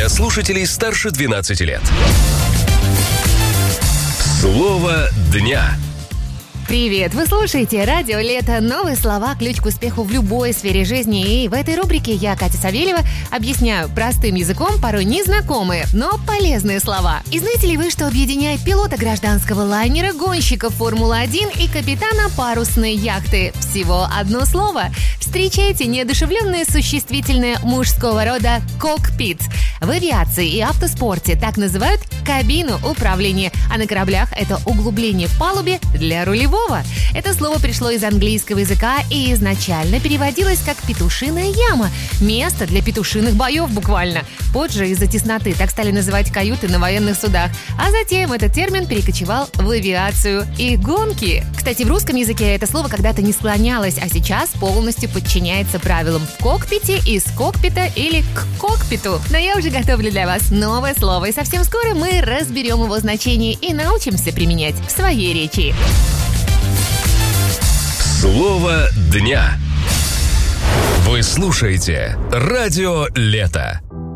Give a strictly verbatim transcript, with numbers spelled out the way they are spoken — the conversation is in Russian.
для слушателей старше двенадцати лет. Слово дня. Привет! Вы слушаете «Радио Лето». Новые слова – ключ к успеху в любой сфере жизни. И в этой рубрике я, Катя Савельева, объясняю простым языком порой незнакомые, но полезные слова. И знаете ли вы, что объединяет пилота гражданского лайнера, гонщика Формулы один и капитана парусной яхты? Всего одно слово. Встречайте неодушевленное существительное мужского рода «кокпит». В авиации и автоспорте так называют кабину управления, а на кораблях это углубление в палубе для рулевого. Это слово пришло из английского языка и изначально переводилось как «петушиная яма» – место для петушиных боев буквально. Позже из-за тесноты так стали называть каюты на военных судах, а затем этот термин перекочевал в авиацию и гонки. Кстати, в русском языке это слово когда-то не склонялось, а сейчас полностью подчиняется правилам «в кокпите», «из кокпита» или «к кокпиту». Но я уже готовлю для вас новое слово, и совсем скоро мы разберем его значение и научимся применять в своей речи. Слово дня. Вы слушаете «Радио Лето».